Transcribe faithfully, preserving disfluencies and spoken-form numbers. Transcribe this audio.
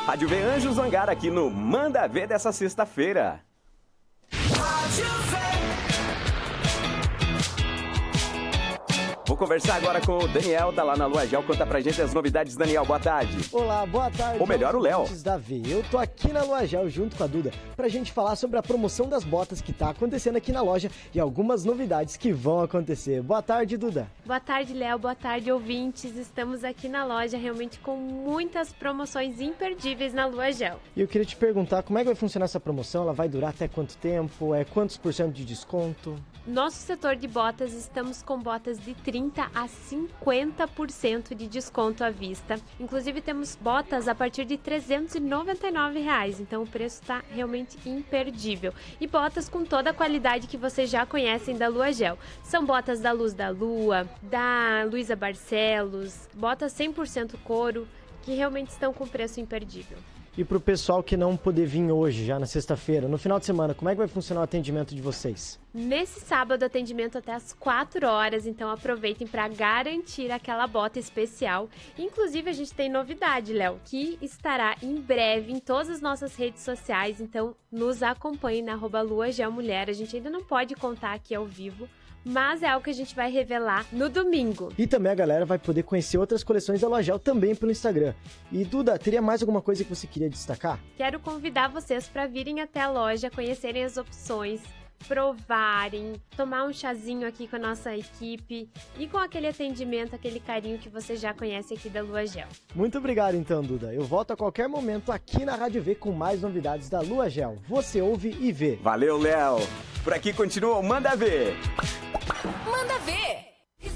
Rádio V Anjos Hangar aqui no Manda Ver dessa sexta-feira. Vou conversar agora com o Daniel, da lá na Lua Gel. Conta pra gente as novidades, Daniel. Boa tarde. Olá, boa tarde. Ou melhor, o Léo. Da V. Eu tô aqui na Lua Gel junto com a Duda pra gente falar sobre a promoção das botas que tá acontecendo aqui na loja e algumas novidades que vão acontecer. Boa tarde, Duda. Boa tarde, Léo. Boa tarde, ouvintes. Estamos aqui na loja realmente com muitas promoções imperdíveis na Lua Gel. E eu queria te perguntar como é que vai funcionar essa promoção? Ela vai durar até quanto tempo? É quantos por cento de desconto? Nosso setor de botas, estamos com botas de trinta a cinquenta por cento de desconto à vista. Inclusive temos botas a partir de trezentos e noventa e nove reais, então o preço está realmente imperdível. E botas com toda a qualidade que vocês já conhecem da Lua Gel. São botas da Luz da Lua, da Luísa Barcelos, botas cem por cento couro, que realmente estão com preço imperdível. E pro pessoal que não poder vir hoje, já na sexta-feira, no final de semana, como é que vai funcionar o atendimento de vocês? Nesse sábado, atendimento até as quatro horas, então aproveitem para garantir aquela bota especial. Inclusive, a gente tem novidade, Léo, que estará em breve em todas as nossas redes sociais, então nos acompanhe na arroba Lua Gel Mulher. A gente ainda não pode contar aqui ao vivo, mas é algo que a gente vai revelar no domingo. E também a galera vai poder conhecer outras coleções da Lua Gel também pelo Instagram. E Duda, teria mais alguma coisa que você queria destacar? Quero convidar vocês para virem até a loja, conhecerem as opções, provarem, tomar um chazinho aqui com a nossa equipe e com aquele atendimento, aquele carinho que você já conhece aqui da Lua Gel. Muito obrigado então, Duda. Eu volto a qualquer momento aqui na Rádio V com mais novidades da Lua Gel. Você ouve e vê. Valeu, Léo. Por aqui continua o Manda Ver. Manda Ver.